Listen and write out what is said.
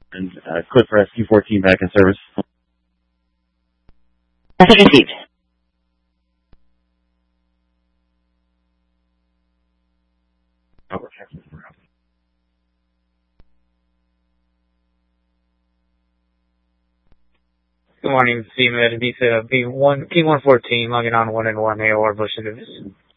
And Clip for SQ-14 back in service. Message received. Good morning, CMed, P114, logging on 1 and 1 AOR Bush Service.